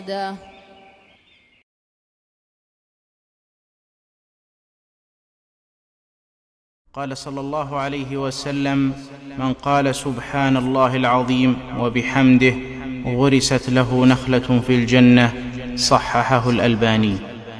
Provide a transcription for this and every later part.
قال صلى الله عليه وسلم: من قال سبحان الله العظيم وبحمده غرست له نخلة في الجنة. صححه الألباني.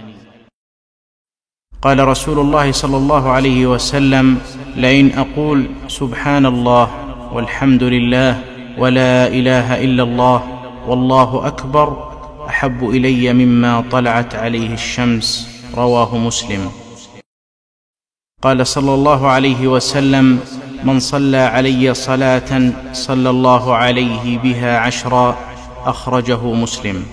قال رسول الله صلى الله عليه وسلم: لئن أقول سبحان الله والحمد لله ولا إله إلا الله والله أكبر أحب إلي مما طلعت عليه الشمس. رواه مسلم. قال صلى الله عليه وسلم: من صلى علي صلاة صلى الله عليه بها 10. أخرجه مسلم.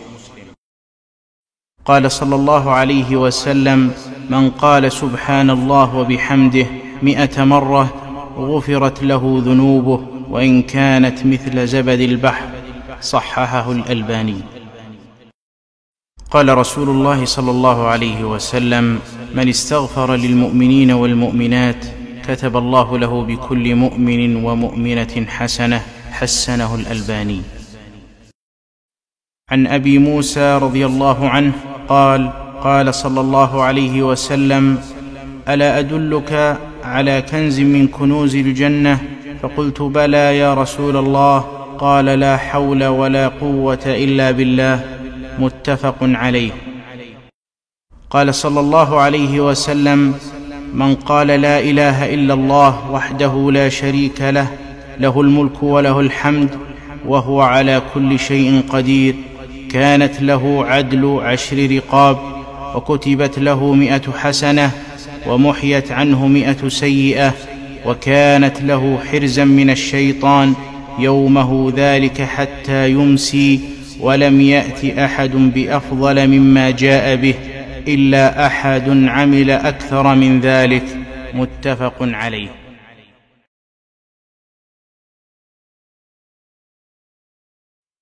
قال صلى الله عليه وسلم: من قال سبحان الله وبحمده 100 مرة غفرت له ذنوبه وإن كانت مثل زبد البحر. صححه الألباني. قال رسول الله صلى الله عليه وسلم: من استغفر للمؤمنين والمؤمنات كتب الله له بكل مؤمن ومؤمنة حسنة. حسنه الألباني. عن أبي موسى رضي الله عنه قال: قال صلى الله عليه وسلم: ألا أدلك على كنز من كنوز الجنة؟ فقلت: بلى يا رسول الله. قال: لا حول ولا قوة إلا بالله. متفق عليه. قال صلى الله عليه وسلم: من قال لا إله إلا الله وحده لا شريك له له الملك وله الحمد وهو على كل شيء قدير كانت له عدل 10 رقاب وكتبت له 100 حسنة ومحيت عنه 100 سيئة وكانت له حرزا من الشيطان يومه ذلك حتى يمسي ولم يأت أحد بأفضل مما جاء به إلا أحد عمل أكثر من ذلك. متفق عليه.